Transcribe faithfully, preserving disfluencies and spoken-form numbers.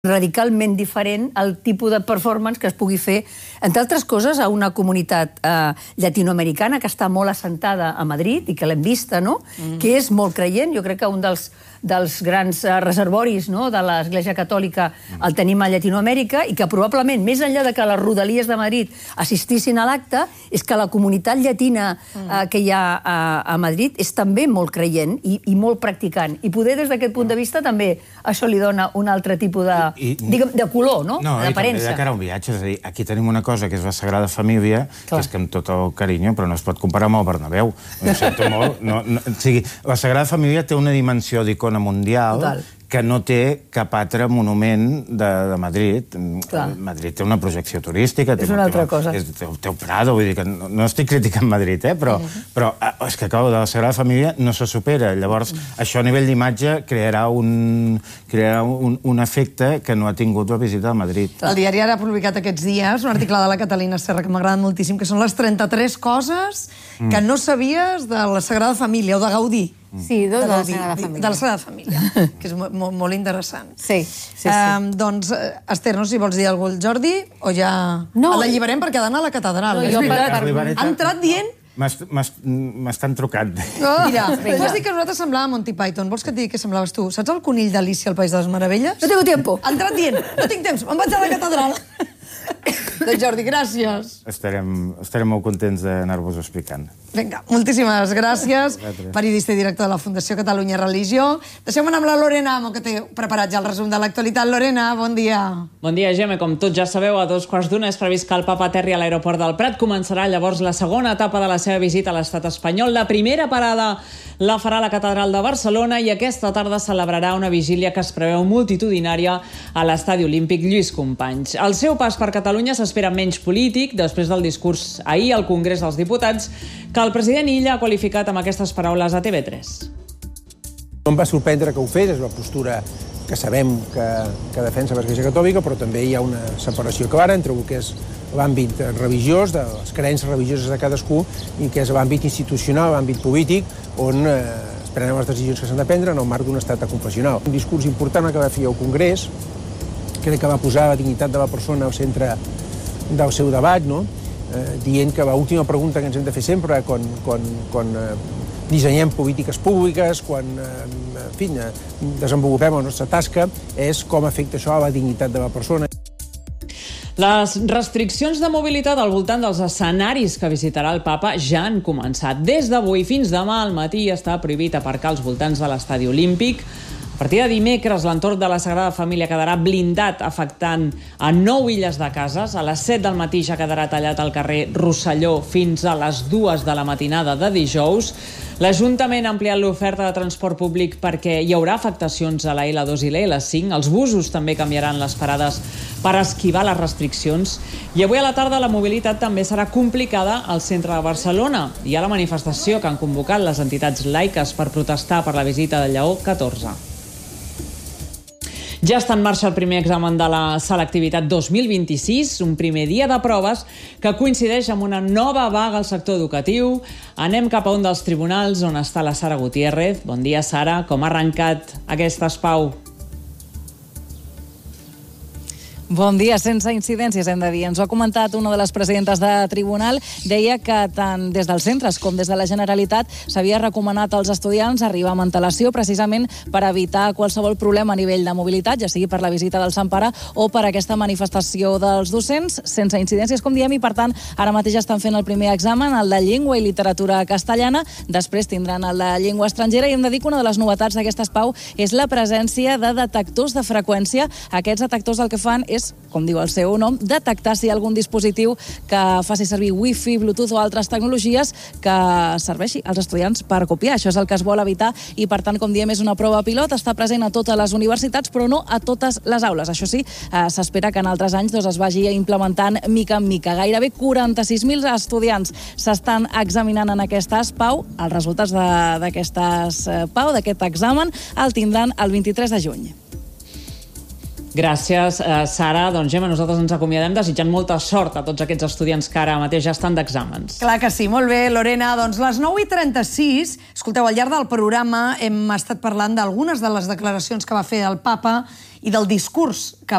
radicalment diferent el tipus de performance que es pugui fer, entre altres coses, a una comunitat eh, llatinoamericana que està molt assentada a Madrid i que l'hem vista, no? Mm. Que és molt creient. Jo crec que un dels, dels grans eh, reservoris, no?, de l'Església Catòlica mm. el tenim a Llatinoamèrica i que probablement, més enllà de que les rodalies de Madrid assistissin a l'acte, és que la comunitat llatina eh, que hi ha a, a Madrid és també molt creient i, i molt practicant. I poder, des d'aquest punt de vista, també això li dona un altre tipus de, I, diguem, de color, no? No, i també de cara a un viatge. És a dir, aquí tenim una cosa que és la Sagrada Família, Clar. que és que amb tot el carinyo, però no es pot comparar amb el Bernabéu. Ho sento molt. No, no, o sigui, la Sagrada Família té una dimensió d'icona mundial Total. que no té cap altre monument de, de Madrid. Clar. Madrid té una projecció turística. És una altra cosa. És, té, té el Prado, vull dir que no, no estic criticant Madrid, eh? però, uh-huh. però és que, clar, de la Sagrada Família no se supera. Llavors, uh-huh. això a nivell d'imatge crearà, un, crearà un, un efecte que no ha tingut la visita a Madrid. El diari ara ha publicat aquests dies un article de la Catalina Serra que m'agrada moltíssim, que són les trenta-tres coses mm. que no sabies de la Sagrada Família o de Gaudí. Sí, dos de, de la Sagrada Família. De la Sagrada Família, que és molt, molt interessant. Sí, sí, sí. Um, doncs, Esther, no sé si vols dir alguna cosa al Jordi o ja... No. L'alliberem perquè ha d'anar a la catedral. No, jo per, per... Ha entrat dient... M'estan trucant. Oh, mira, vas dir que nosaltres semblàvem Monty Python. Vols que et digui què semblaves tu? Saps el conill d'Alícia al País de les Meravelles? No tengo tiempo. Ha entrat dient, no tinc temps, me'n vaig a la catedral. Doncs Jordi, gràcies. Estarem, estarem molt contents d'anar-vos explicant. Vinga, moltíssimes gràcies. Periodista i director de la Fundació Catalunya Religió. Deixem anar amb la Lorena Amo, que té preparat ja el resum de l'actualitat. Lorena, bon dia. Bon dia, Gemma. Com tots ja sabeu, a dos quarts d'una és previst que el Papa aterri a l'aeroport del Prat. Començarà llavors la segona etapa de la seva visita a l'estat espanyol. La primera parada la farà a la Catedral de Barcelona i aquesta tarda celebrarà una vigília que es preveu multitudinària a l'Estadi Olímpic Lluís Companys. El seu pas per Catalunya s'espera menys polític després del discurs ahir al Congrés dels Diputats, que el president Illa ha qualificat amb aquestes paraules a T V tres. No em va sorprendre que ho fes, és una postura que sabem que, que defensa l'Església Catòlica, però també hi ha una separació clara entre el que és l'àmbit religiós, de les creences religioses de cadascú, i que és l'àmbit institucional, l'àmbit polític, on eh, es prenen les decisions que s'han de prendre en el marc d'un estat confessional. Un discurs important que va fer al Congrés, crec que va posar la dignitat de la persona al centre del seu debat, no? Eh, dient que l'última pregunta que ens hem de fer sempre quan, quan, quan eh, dissenyem polítiques públiques, quan eh, en fi, eh, desenvolupem la nostra tasca, és com afecta això a la dignitat de la persona. Les restriccions de mobilitat al voltant dels escenaris que visitarà el Papa ja han començat. Des d'avui fins demà al matí està prohibit aparcar als voltants de l'Estadi Olímpic. A partir de dimecres, l'entorn de la Sagrada Família quedarà blindat, afectant a nou illes de cases. A les set del matí ja quedarà tallat el carrer Rosselló fins a les dues de la matinada de dijous. L'Ajuntament ha ampliat l'oferta de transport públic perquè hi haurà afectacions a la L dos i la L cinc. Els busos també canviaran les parades per esquivar les restriccions. I avui a la tarda la mobilitat també serà complicada al centre de Barcelona. Hi ha la manifestació que han convocat les entitats laiques per protestar per la visita de Lleó catorze. Ja està en marxa el primer examen de la selectivitat dos mil vint-i-sis, un primer dia de proves que coincideix amb una nova vaga al sector educatiu. Anem cap a un dels tribunals on està la Sara Gutiérrez. Bon dia, Sara. Com ha arrencat aquest espau? Bon dia, sense incidències, hem de dir. Ens ho ha comentat una de les presidentes de tribunal. Deia que tant des dels centres com des de la Generalitat s'havia recomanat als estudiants arribar amb antelació precisament per evitar qualsevol problema a nivell de mobilitat, ja sigui per la visita del Sant Pare o per aquesta manifestació dels docents, sense incidències, com diem, i per tant ara mateix estan fent el primer examen, el de llengua i literatura castellana, després tindran el de llengua estrangera i hem de dir que una de les novetats d'aquest espau és la presència de detectors de freqüència. Aquests detectors el que fan és, com diu el seu nom, detectar si hi ha algun dispositiu que faci servir wifi, bluetooth o altres tecnologies que serveixi als estudiants per copiar. Això és el que es vol evitar i, per tant, com diem, és una prova pilot, està present a totes les universitats, però no a totes les aules. Això sí, eh, s'espera que en altres anys doncs, es vagi implementant mica en mica. Gairebé quaranta-sis mil estudiants s'estan examinant en aquesta espau. Els resultats d'aquesta espau, d'aquest examen, el tindran el vint-i-tres de juny. Gràcies, Sara. Doncs, Gemma, nosaltres ens acomiadem desitjant molta sort a tots aquests estudiants que ara mateix ja estan d'exàmens. Clar que sí, molt bé, Lorena. Doncs les nou i trenta-sis, escolteu, al llarg del programa hem estat parlant d'algunes de les declaracions que va fer el Papa i del discurs que